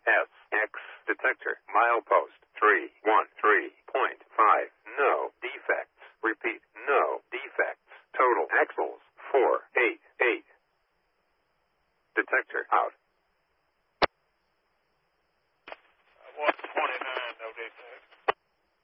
SX detector. Milepost 313.5. No defects. Repeat, no defects. Total axles 488. Detector out.